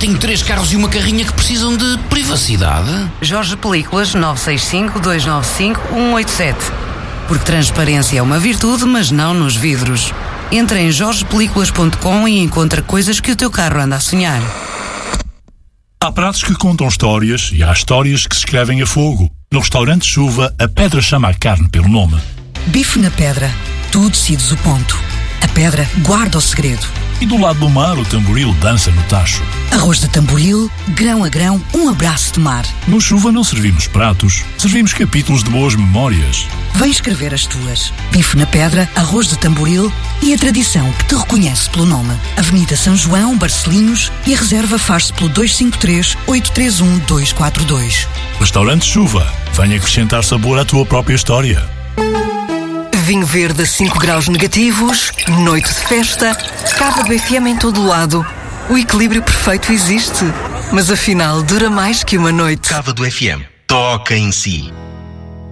Tenho 3 carros e uma carrinha que precisam de privacidade. Jorge Películas, 965-295-187. Porque transparência é uma virtude, mas não nos vidros. Entra em jorgepelículas.com e encontra coisas que o teu carro anda a sonhar. Há pratos que contam histórias e há histórias que se escrevem a fogo. No restaurante Chuva, a pedra chama a carne pelo nome. Bife na pedra. Tu decides o ponto. A pedra guarda o segredo. E do lado do mar, o tamboril dança no tacho. Arroz de tamboril, grão a grão, um abraço de mar. No Chuva não servimos pratos, servimos capítulos de boas memórias. Vem escrever as tuas. Bife na pedra, arroz de tamboril e a tradição que te reconhece pelo nome. Avenida São João, Barcelinhos, e a reserva faz-se pelo 253-831-242. Restaurante Chuva. Venha acrescentar sabor à tua própria história. Vinho verde a 5 graus negativos, noite de festa, Cava do FM em todo lado. O equilíbrio perfeito existe, mas afinal dura mais que uma noite. Cava do FM. Toca em si.